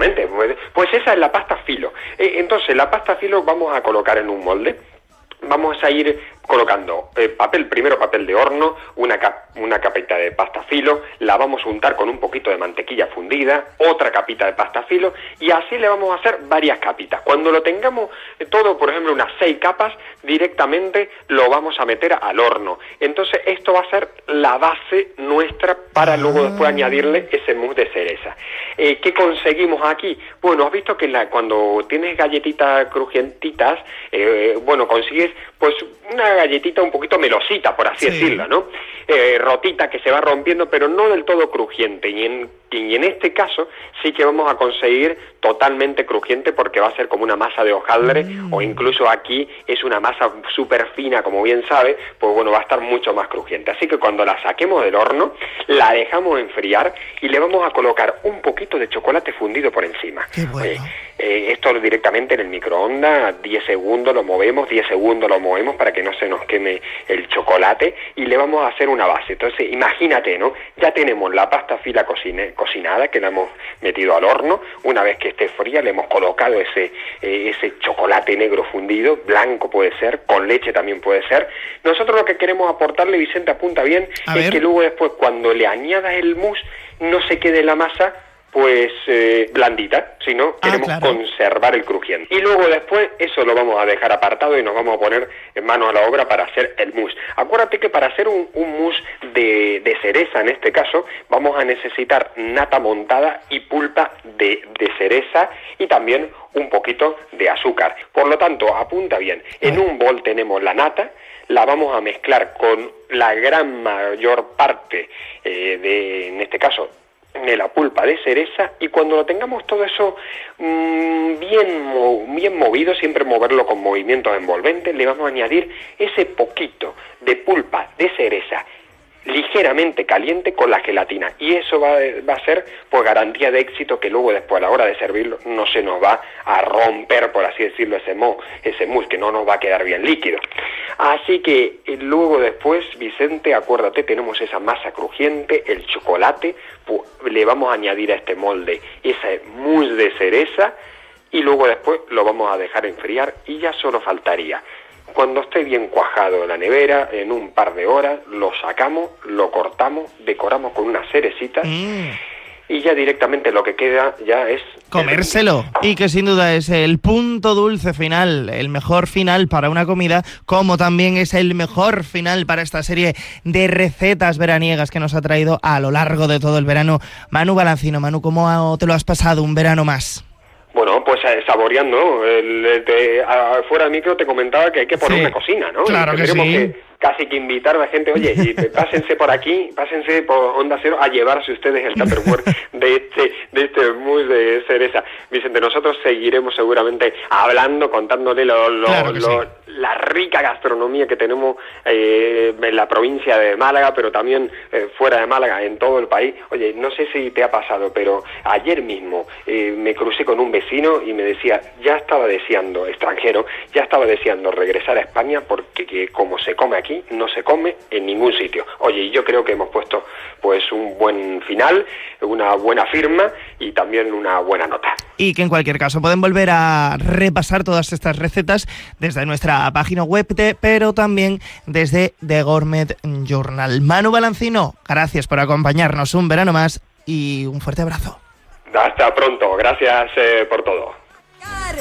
Efectivamente, pues esa es la pasta filo. Entonces la pasta filo vamos a colocar en un molde. Vamos a ir colocando primero papel de horno, una capita de pasta filo, la vamos a untar con un poquito de mantequilla fundida, otra capita de pasta filo, y así le vamos a hacer varias capitas. Cuando lo tengamos todo, por ejemplo, unas 6 capas, directamente lo vamos a meter al horno. Entonces esto va a ser la base nuestra para luego después añadirle ese mousse de cereza. ¿Qué conseguimos aquí? Bueno, has visto que cuando tienes galletitas crujientitas, consigues pues una galletita un poquito melosita, por así decirlo, ¿no? Rotita, que se va rompiendo, pero no del todo crujiente. Y en este caso sí que vamos a conseguir totalmente crujiente, porque va a ser como una masa de hojaldre, o incluso aquí es una masa súper fina, como bien sabe, pues bueno, va a estar mucho más crujiente. Así que cuando la saquemos del horno, la dejamos enfriar y le vamos a colocar un poquito de chocolate fundido por encima. ¡Qué bueno! Esto directamente en el microondas, 10 segundos lo movemos, 10 segundos lo movemos para que no se nos queme el chocolate, y le vamos a hacer una base. Entonces, imagínate, ¿no? Ya tenemos la pasta fila cocinada, que la hemos metido al horno. Una vez que esté fría, le hemos colocado ese chocolate negro fundido, blanco puede ser, con leche también puede ser. Nosotros lo que queremos aportarle, Vicente, apunta bien, es que luego después, cuando le añadas el mousse, no se quede la masa pues blandita, sino queremos conservar el crujiente. Y luego después eso lo vamos a dejar apartado y nos vamos a poner en manos a la obra para hacer el mousse. Acuérdate que para hacer un mousse de cereza, en este caso, vamos a necesitar nata montada y pulpa de cereza, y también un poquito de azúcar. Por lo tanto, apunta bien, en un bol tenemos la nata, la vamos a mezclar con la gran mayor parte en este caso, de la pulpa de cereza, y cuando lo tengamos todo eso bien movido, siempre moverlo con movimientos envolventes, le vamos a añadir ese poquito de pulpa de cereza ligeramente caliente con la gelatina, y eso va a ser pues garantía de éxito, que luego después a la hora de servirlo no se nos va a romper, por así decirlo, ese mousse, que no nos va a quedar bien líquido. Así que luego después, Vicente, acuérdate, tenemos esa masa crujiente, el chocolate, pues, le vamos a añadir a este molde ese mousse de cereza, y luego después lo vamos a dejar enfriar, y ya solo faltaría, cuando esté bien cuajado en la nevera, en un par de horas, lo sacamos, lo cortamos, decoramos con unas cerecitas, y ya directamente lo que queda ya es comérselo. Y que sin duda es el punto dulce final, el mejor final para una comida, como también es el mejor final para esta serie de recetas veraniegas que nos ha traído a lo largo de todo el verano Manu Balancino. Manu, ¿cómo te lo has pasado un verano más? Bueno, pues saboreando. Fuera del micro te comentaba que hay que poner una cocina, ¿no? Claro que sí. Casi que invitar a la gente, oye, y pásense por aquí, pásense por Onda Cero a llevarse ustedes el Tupperware de este mousse de cereza. Vicente, nosotros seguiremos seguramente hablando, contándole la rica gastronomía que tenemos en la provincia de Málaga, pero también fuera de Málaga, en todo el país. Oye, no sé si te ha pasado, pero ayer mismo me crucé con un vecino y me decía, extranjero, ya estaba deseando regresar a España, porque como se come aquí, no se come en ningún sitio. Oye, y yo creo que hemos puesto pues un buen final, una buena firma y también una buena nota. Y que en cualquier caso pueden volver a repasar todas estas recetas desde nuestra página web, pero también desde The Gourmet Journal. Manu Balancino, gracias por acompañarnos un verano más y un fuerte abrazo. Hasta pronto, gracias por todo.